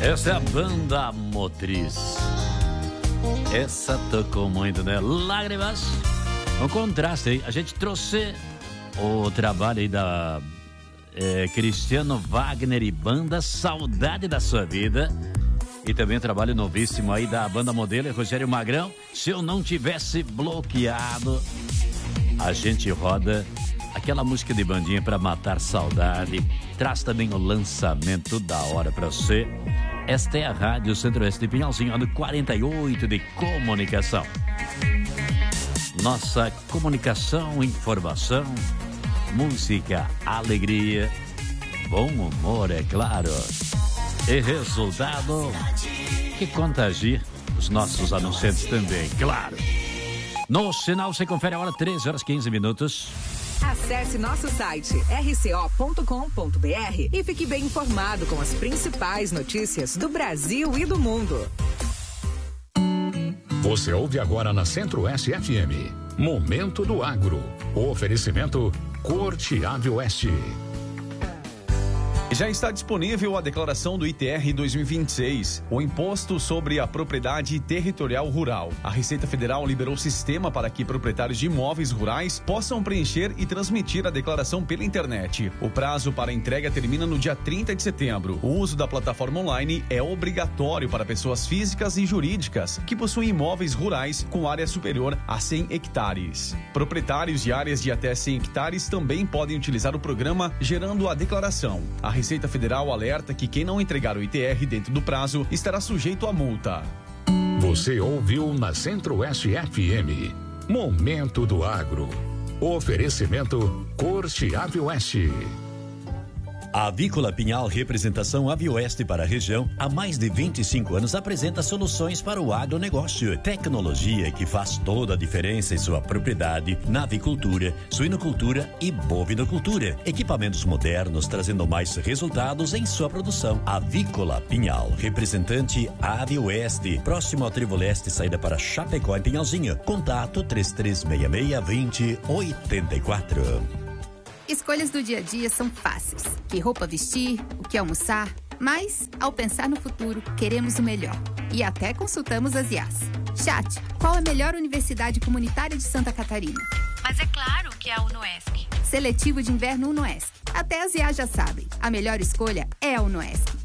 Essa é a Banda Motriz. Essa tocou muito, né? Lágrimas. Um contraste aí. A gente trouxe o trabalho aí da Cristiano Wagner e Banda Saudade da Sua Vida. E também o trabalho novíssimo aí da Banda Modelo e Rogério Magrão. Se eu não tivesse bloqueado, a gente roda aquela música de bandinha pra matar saudade. Traz também o lançamento da hora pra você. Esta é a Rádio Centro-Oeste de Pinhalzinho, ano 48 de comunicação. Nossa comunicação, informação, música, alegria, bom humor, é claro. E resultado que contagia os nossos anunciantes também, claro. No sinal, você confere a hora, 13h15. Acesse nosso site rco.com.br e fique bem informado com as principais notícias do Brasil e do mundo. Você ouve agora na Centro-Oeste FM. Momento do Agro. O oferecimento Corte Ave Oeste. Já está disponível a declaração do ITR 2026, o Imposto sobre a Propriedade Territorial Rural. A Receita Federal liberou o sistema para que proprietários de imóveis rurais possam preencher e transmitir a declaração pela internet. O prazo para entrega termina no dia 30 de setembro. O uso da plataforma online é obrigatório para pessoas físicas e jurídicas que possuem imóveis rurais com área superior a 100 hectares. Proprietários de áreas de até 100 hectares também podem utilizar o programa gerando a declaração. A Receita Federal alerta que quem não entregar o ITR dentro do prazo estará sujeito a multa. Você ouviu na Centro-Oeste FM. Momento do Agro. Oferecimento Corte Ave Oeste. A Avícola Pinhal, representação Avioeste para a região, há mais de 25 anos apresenta soluções para o agronegócio. Tecnologia que faz toda a diferença em sua propriedade, na avicultura, suinocultura e bovinocultura. Equipamentos modernos trazendo mais resultados em sua produção. Avícola Pinhal, representante Avioeste, próximo ao Trevo Leste, saída para Chapecó em Pinhalzinho. Contato 3366-2084. Escolhas do dia a dia são fáceis. Que roupa vestir, o que almoçar. Mas, ao pensar no futuro, queremos o melhor. E até consultamos as IAs. Chat, qual a melhor universidade comunitária de Santa Catarina? Mas é claro que é a UnoESC. Seletivo de inverno UnoESC. Até as IAs já sabem. A melhor escolha é a UnoESC.